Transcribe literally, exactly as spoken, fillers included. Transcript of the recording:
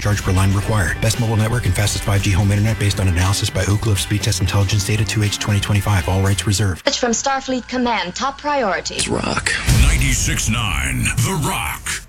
charge per line required. Best mobile network and fastest five G home internet based on analysis by Ookla of Speed Test Intelligence Data two H twenty twenty-five. All rights reserved. It's from Starfleet Command. Top priority. It's Rock. ninety-six point nine The Rock.